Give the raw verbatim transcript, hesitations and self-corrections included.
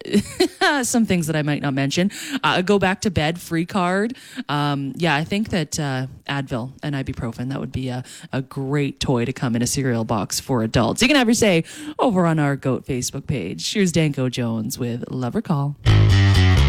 some things that I might not mention. Uh, go back to bed, free card. Um, yeah, I think that uh, Advil and ibuprofen, that would be a, a great toy to come in a cereal box for adults. You can have your say over on our GOAT Facebook page. Here's Danko Jones with Lover Call.